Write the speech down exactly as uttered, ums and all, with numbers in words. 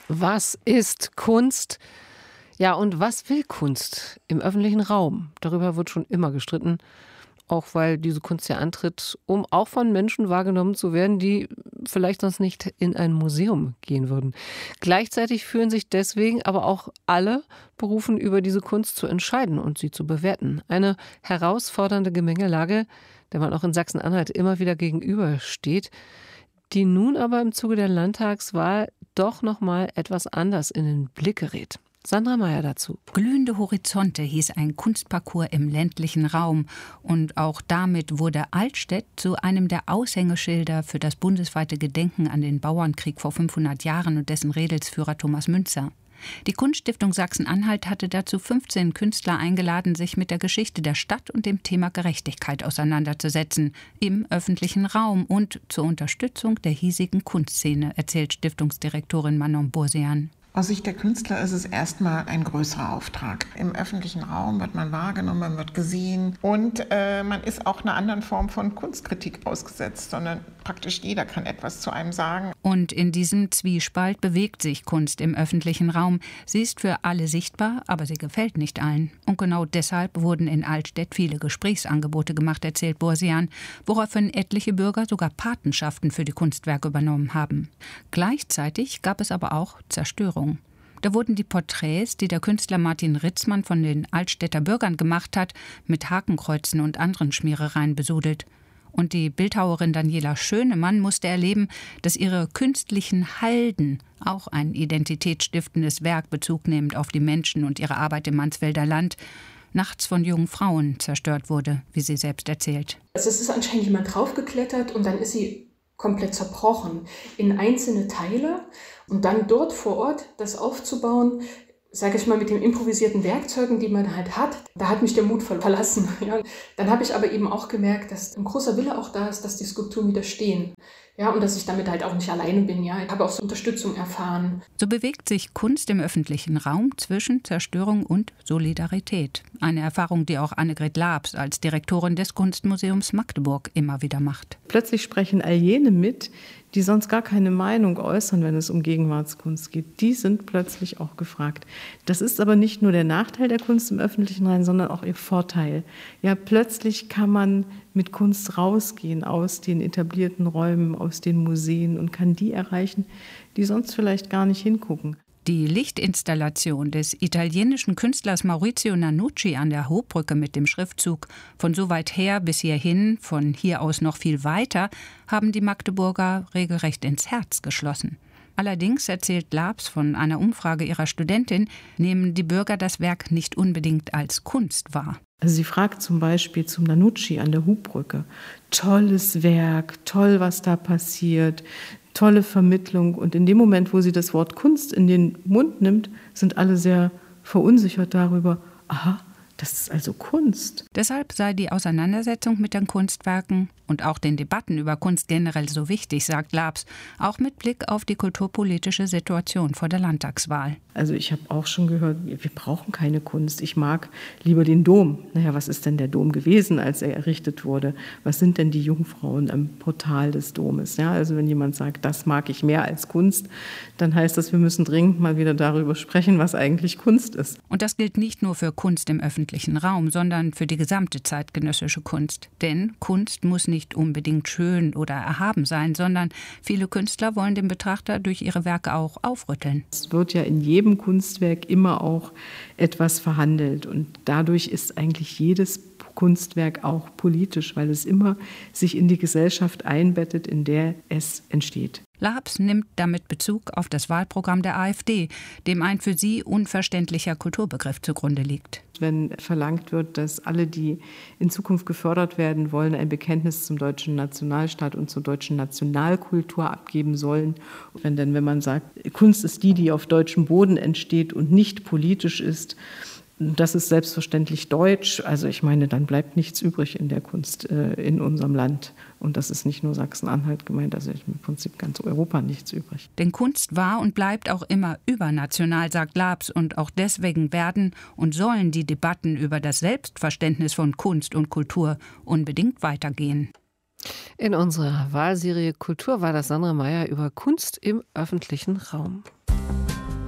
Was ist Kunst? Ja, und was will Kunst im öffentlichen Raum? Darüber wird schon immer gestritten, auch weil diese Kunst ja antritt, um auch von Menschen wahrgenommen zu werden, die vielleicht sonst nicht in ein Museum gehen würden. Gleichzeitig fühlen sich deswegen aber auch alle berufen, über diese Kunst zu entscheiden und sie zu bewerten. Eine herausfordernde Gemengelage, der man auch in Sachsen-Anhalt immer wieder gegenübersteht, die nun aber im Zuge der Landtagswahl doch noch mal etwas anders in den Blick gerät. Sandra Meyer dazu. Glühende Horizonte hieß ein Kunstparcours im ländlichen Raum. Und auch damit wurde Altstedt zu einem der Aushängeschilder für das bundesweite Gedenken an den Bauernkrieg vor fünfhundert Jahren und dessen Redelsführer Thomas Müntzer. Die Kunststiftung Sachsen-Anhalt hatte dazu fünfzehn Künstler eingeladen, sich mit der Geschichte der Stadt und dem Thema Gerechtigkeit auseinanderzusetzen, im öffentlichen Raum und zur Unterstützung der hiesigen Kunstszene, erzählt Stiftungsdirektorin Manon Bursian. Aus Sicht der Künstler ist es erstmal ein größerer Auftrag. Im öffentlichen Raum wird man wahrgenommen, man wird gesehen und äh, man ist auch einer anderen Form von Kunstkritik ausgesetzt, sondern praktisch jeder kann etwas zu einem sagen. Und in diesem Zwiespalt bewegt sich Kunst im öffentlichen Raum. Sie ist für alle sichtbar, aber sie gefällt nicht allen. Und genau deshalb wurden in Altstedt viele Gesprächsangebote gemacht, erzählt Bursian, woraufhin etliche Bürger sogar Patenschaften für die Kunstwerke übernommen haben. Gleichzeitig gab es aber auch Zerstörung. Da wurden die Porträts, die der Künstler Martin Ritzmann von den Altstädter Bürgern gemacht hat, mit Hakenkreuzen und anderen Schmierereien besudelt. Und die Bildhauerin Daniela Schönemann musste erleben, dass ihre künstlichen Halden, auch ein identitätsstiftendes Werk Bezug nehmend auf die Menschen und ihre Arbeit im Mansfelder Land, nachts von jungen Frauen zerstört wurde, wie sie selbst erzählt. Also es ist anscheinend jemand draufgeklettert und dann ist sie komplett zerbrochen in einzelne Teile. Und dann dort vor Ort das aufzubauen, sage ich mal, mit den improvisierten Werkzeugen, die man halt hat, da hat mich der Mut verlassen. Ja. Dann habe ich aber eben auch gemerkt, dass ein großer Wille auch da ist, dass die Skulpturen wieder stehen. Ja, und dass ich damit halt auch nicht alleine bin. Ja. Ich habe auch so Unterstützung erfahren. So bewegt sich Kunst im öffentlichen Raum zwischen Zerstörung und Solidarität. Eine Erfahrung, die auch Annegret Labs als Direktorin des Kunstmuseums Magdeburg immer wieder macht. Plötzlich sprechen all jene mit, die sonst gar keine Meinung äußern, wenn es um Gegenwartskunst geht. Die sind plötzlich auch gefragt. Das ist aber nicht nur der Nachteil der Kunst im öffentlichen Raum, sondern auch ihr Vorteil. Ja, plötzlich kann man mit Kunst rausgehen aus den etablierten Räumen, aus den Museen und kann die erreichen, die sonst vielleicht gar nicht hingucken. Die Lichtinstallation des italienischen Künstlers Maurizio Nanucci an der Hobbrücke mit dem Schriftzug »Von so weit her bis hierhin, von hier aus noch viel weiter« haben die Magdeburger regelrecht ins Herz geschlossen. Allerdings, erzählt Labs von einer Umfrage ihrer Studentin, nehmen die Bürger das Werk nicht unbedingt als Kunst wahr. Also sie fragt zum Beispiel zum Nanucci an der Hubbrücke, tolles Werk, toll, was da passiert, tolle Vermittlung. Und in dem Moment, wo sie das Wort Kunst in den Mund nimmt, sind alle sehr verunsichert darüber, aha, das ist also Kunst. Deshalb sei die Auseinandersetzung mit den Kunstwerken und auch den Debatten über Kunst generell so wichtig, sagt Labs, auch mit Blick auf die kulturpolitische Situation vor der Landtagswahl. Also ich habe auch schon gehört, wir brauchen keine Kunst. Ich mag lieber den Dom. Naja, was ist denn der Dom gewesen, als er errichtet wurde? Was sind denn die Jungfrauen am Portal des Domes? Ja, also wenn jemand sagt, das mag ich mehr als Kunst, dann heißt das, wir müssen dringend mal wieder darüber sprechen, was eigentlich Kunst ist. Und das gilt nicht nur für Kunst im öffentlichen Raum, sondern für die gesamte zeitgenössische Kunst. Denn Kunst muss nicht unbedingt schön oder erhaben sein, sondern viele Künstler wollen den Betrachter durch ihre Werke auch aufrütteln. Es wird ja in jedem Kunstwerk immer auch etwas verhandelt und dadurch ist eigentlich jedes Kunstwerk auch politisch, weil es immer sich in die Gesellschaft einbettet, in der es entsteht. Labs nimmt damit Bezug auf das Wahlprogramm der AfD, dem ein für sie unverständlicher Kulturbegriff zugrunde liegt. Wenn verlangt wird, dass alle, die in Zukunft gefördert werden wollen, ein Bekenntnis zum deutschen Nationalstaat und zur deutschen Nationalkultur abgeben sollen. Wenn denn, wenn man sagt, Kunst ist die, die auf deutschem Boden entsteht und nicht politisch ist, das ist selbstverständlich deutsch. Also ich meine, dann bleibt nichts übrig in der Kunst äh, in unserem Land. Und das ist nicht nur Sachsen-Anhalt gemeint, also im Prinzip ganz Europa nichts übrig. Denn Kunst war und bleibt auch immer übernational, sagt Labs. Und auch deswegen werden und sollen die Debatten über das Selbstverständnis von Kunst und Kultur unbedingt weitergehen. In unserer Wahlserie Kultur war das Sandra Meyer über Kunst im öffentlichen Raum.